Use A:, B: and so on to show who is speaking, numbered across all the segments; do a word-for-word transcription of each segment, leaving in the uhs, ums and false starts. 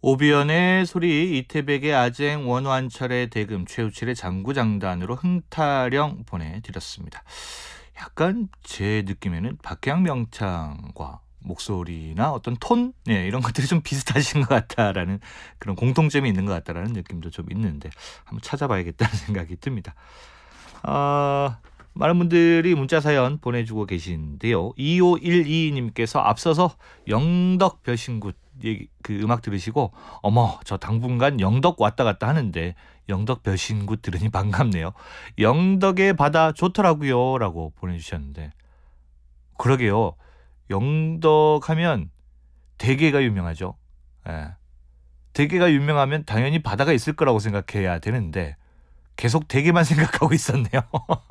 A: 오비연의 소리, 이태백의 아쟁, 원완철의 대금, 최우칠의 장구장단으로 흥타령 보내드렸습니다. 약간 제 느낌에는 박해양 명창과 목소리나 어떤 톤, 네, 이런 것들이 좀 비슷하신 것 같다라는 그런 공통점이 있는 것 같다라는 느낌도 좀 있는데 한번 찾아봐야겠다는 생각이 듭니다. 어, 많은 분들이 문자 사연 보내주고 계신데요. 이오일이 님께서 앞서서 영덕 벼신굿 그 음악 들으시고 어머 저 당분간 영덕 왔다 갔다 하는데 영덕 벼신굿 들으니 반갑네요. 영덕의 바다 좋더라고요 라고 보내주셨는데 그러게요. 영덕 하면 대게가 유명하죠. 예. 대게가 유명하면 당연히 바다가 있을 거라고 생각해야 되는데 계속 대게만 생각하고 있었네요.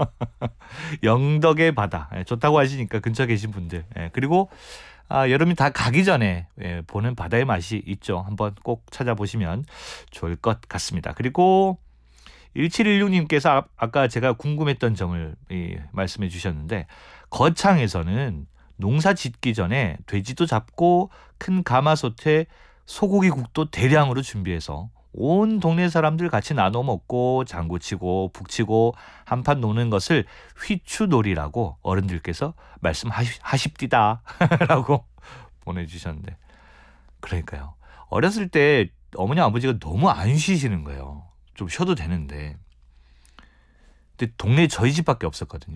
A: 영덕의 바다 예, 좋다고 하시니까 근처 계신 분들 예, 그리고 아, 여름이 다 가기 전에 예, 보는 바다의 맛이 있죠. 한번 꼭 찾아보시면 좋을 것 같습니다. 그리고 일칠일육 님께서 아, 아까 제가 궁금했던 점을 예, 말씀해 주셨는데 거창에서는 농사 짓기 전에 돼지도 잡고 큰 가마솥에 소고기국도 대량으로 준비해서 온 동네 사람들 같이 나눠 먹고 장구치고 북치고 한판 노는 것을 휘추놀이라고 어른들께서 말씀하십디다 라고 보내주셨는데 그러니까요. 어렸을 때 어머니 아버지가 너무 안 쉬시는 거예요. 좀 쉬어도 되는데 근데 동네에 저희 집밖에 없었거든요.